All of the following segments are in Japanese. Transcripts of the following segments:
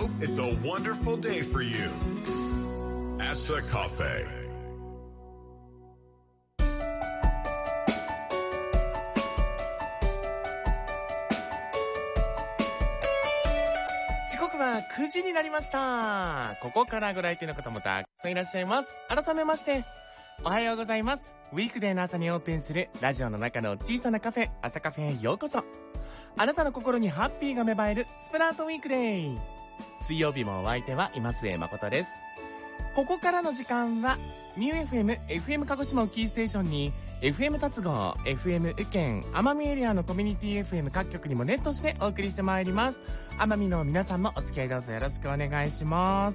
it's a wonderful day for you. Asa Cafe. 時刻は9時になりました。ここからご来店の方もたくさんいらっしゃいます。改めましておはようございます。ウィークデーの朝にオープンするラジオの中の小さなカフェ、朝カフェへようこそ。あなたの心にハッピーが芽生えるスプラートウィークデー。水曜日もお相手は今末誠です。ここからの時間はミュー FM 鹿児島をキーステーションに FM 達合、FM 宇検、奄美エリアのコミュニティ FM 各局にもネットしてお送りしてまいります。奄美の皆さんもお付き合いどうぞよろしくお願いします。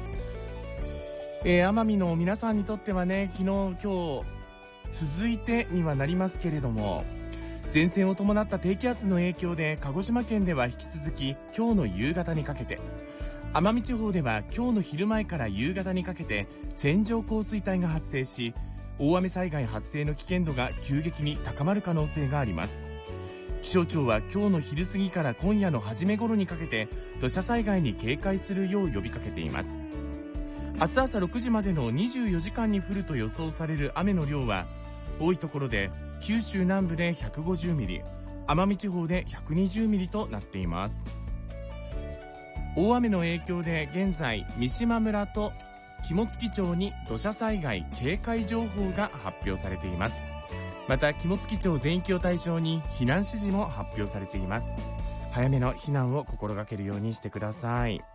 奄美の皆さんにとってはね、昨日今日続いてにはなりますけれども、前線を伴った低気圧の影響で鹿児島県では引き続き今日の夕方にかけて、奄美地方では今日の昼前から夕方にかけて線状降水帯が発生し、大雨災害発生の危険度が急激に高まる可能性があります。気象庁は今日の昼過ぎから今夜の初め頃にかけて土砂災害に警戒するよう呼びかけています。明日朝6時までの24時間に降ると予想される雨の量は、多いところで九州南部で150ミリ、奄美地方で120ミリとなっています。大雨の影響で現在三島村と肝付町に土砂災害警戒情報が発表されています。また肝付町全域を対象に避難指示も発表されています。早めの避難を心がけるようにしてください。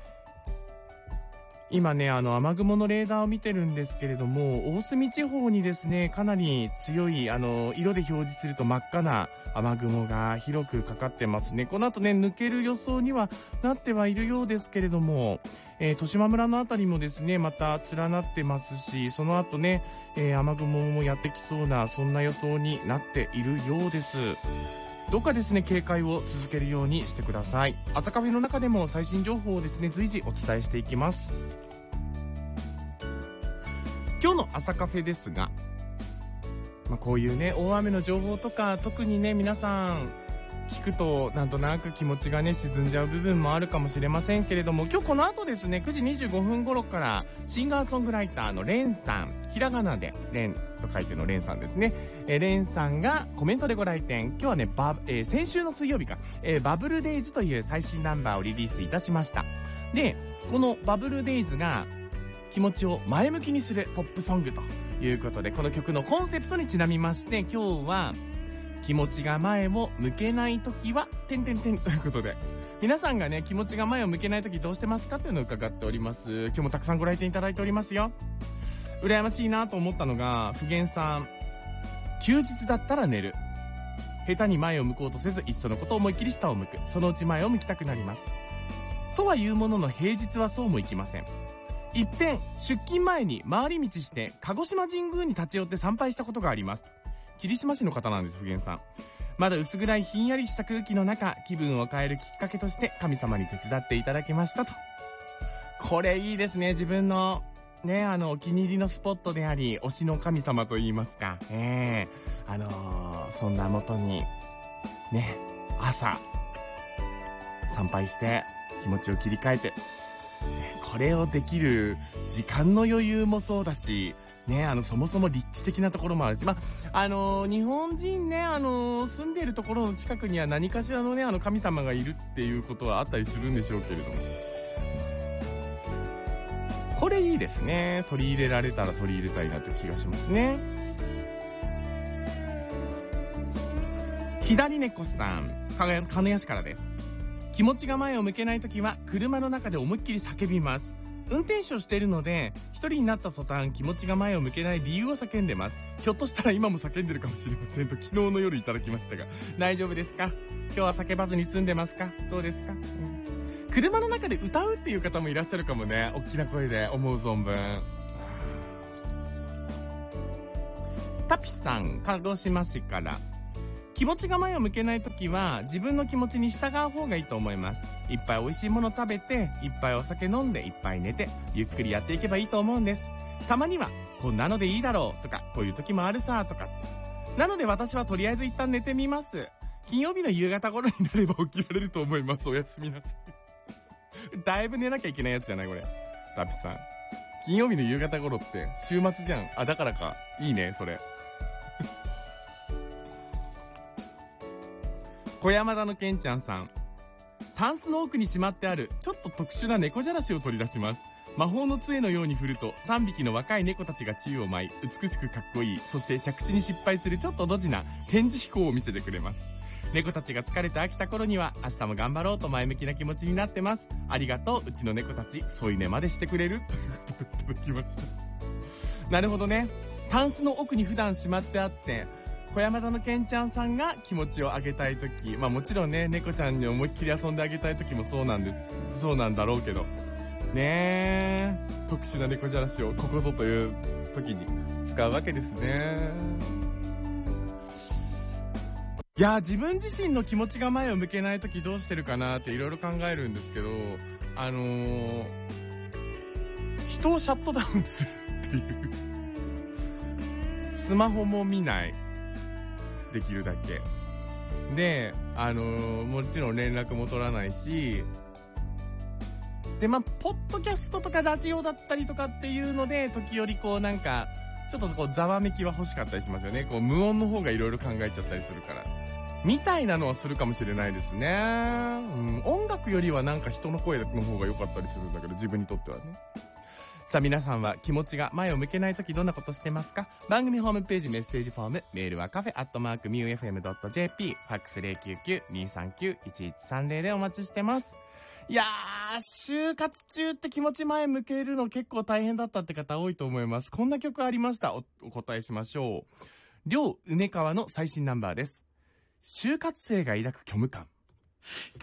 今ね、雨雲のレーダーを見てるんですけれども、大隅地方にですね、かなり強い、色で表示すると真っ赤な雨雲が広くかかってますね。この後ね、抜ける予想にはなってはいるようですけれども、十島村のあたりもですね、また連なってますし、その後ね、雨雲もやってきそうな、そんな予想になっているようです。どうかですね、警戒を続けるようにしてください。朝カフェの中でも最新情報をですね、随時お伝えしていきます。今日の朝カフェですが、こういうね、大雨の情報とか、特にね、皆さん聞くとなんとなく気持ちがね、沈んじゃう部分もあるかもしれませんけれども、今日この後ですね、9時25分頃からシンガーソングライターのレンさん、ひらがなでレンと書いてのレンさんですね、レンさんがコメントでご来店。今日はね、先週の水曜日か、バブルデイズという最新ナンバーをリリースいたしました。で、このバブルデイズが気持ちを前向きにするポップソングということで、この曲のコンセプトにちなみまして、今日は気持ちが前を向けないときはということで、皆さんがね、気持ちが前を向けないときどうしてますかっていうのを伺っております。今日もたくさんご来店いただいておりますよ。羨ましいなと思ったのが、不言さん、休日だったら寝る、下手に前を向こうとせず、いっそのこと思いっきり下を向く、そのうち前を向きたくなりますとはいうものの、平日はそうもいきません。一遍出勤前に回り道して鹿児島神宮に立ち寄って参拝したことがあります。霧島市の方なんです、不言さん。まだ薄暗いひんやりした空気の中、気分を変えるきっかけとして神様に手伝っていただきましたと。これいいですね。自分のね、お気に入りのスポットであり、推しの神様と言いますか、そんな元にね、朝参拝して気持ちを切り替えて、これをできる時間の余裕もそうだし、ね、そもそも立地的なところもあるし、日本人ね、住んでいるところの近くには何かしらのね、神様がいるっていうことはあったりするんでしょうけれども。これいいですね。取り入れられたら取り入れたいなという気がしますね。左猫さん、金谷市からです。気持ちが前を向けないときは車の中で思いっきり叫びます。運転手をしているので、一人になった途端気持ちが前を向けない理由を叫んでます。ひょっとしたら今も叫んでるかもしれませんと昨日の夜いただきましたが、大丈夫ですか？今日は叫ばずに済んでますか？どうですか？車の中で歌うっていう方もいらっしゃるかもね。大きな声で思う存分。タピさん、鹿児島市から。気持ちが前を向けないときは自分の気持ちに従う方がいいと思います。いっぱい美味しいもの食べて、いっぱいお酒飲んで、いっぱい寝て、ゆっくりやっていけばいいと思うんです。たまにはこんなのでいいだろうとか、こういう時もあるさとか。なので私はとりあえず一旦寝てみます。金曜日の夕方頃になれば起きられると思います。おやすみなさい。 だいぶ寝なきゃいけないやつじゃないこれ。ラピさん。金曜日の夕方頃って週末じゃん。あ、だからか。いいね、それ。小山田のけんちゃんさん。タンスの奥にしまってあるちょっと特殊な猫じゃらしを取り出します。魔法の杖のように振ると3匹の若い猫たちが宙を舞い、美しくかっこいい、そして着地に失敗するちょっとドジな展示飛行を見せてくれます。猫たちが疲れて飽きた頃には明日も頑張ろうと前向きな気持ちになってます。ありがとう、うちの猫たち、添い寝までしてくれるということでいただきました。なるほどね。タンスの奥に普段しまってあって、小山田のけんちゃんさんが気持ちを上げたいとき、まあもちろんね、猫ちゃんに思いっきり遊んであげたいときもそうなんだろうけど、ねえ、特殊な猫じゃらしをここぞという時に使うわけですね。いや、自分自身の気持ちが前を向けない時どうしてるかなっていろいろ考えるんですけど、人をシャットダウンするっていう。スマホも見ない。できるだけ。で、もちろん連絡も取らないし、で、まあ、ポッドキャストとかラジオだったりとかっていうので、時折こうなんか、ちょっとこうざわめきは欲しかったりしますよね。こう無音の方がいろいろ考えちゃったりするから。みたいなのはするかもしれないですね。音楽よりはなんか人の声の方が良かったりするんだけど、自分にとってはね。さあ皆さんは気持ちが前を向けないときどんなことしてますか？番組ホームページメッセージフォーム、メールはcafe@mufm.jp、ファックス 099-239-1130 でお待ちしてます。いやー、就活中って気持ち前向けるの結構大変だったって方多いと思います。こんな曲ありました。お答えしましょう。両梅川の最新ナンバーです。就活生が抱く虚無感。